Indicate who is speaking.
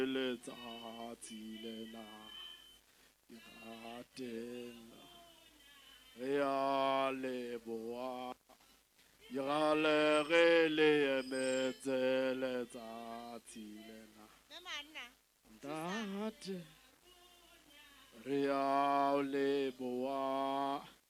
Speaker 1: letsatsi lena ke ratela re a leboha re le emetse letsatsi lena ntate re a leboha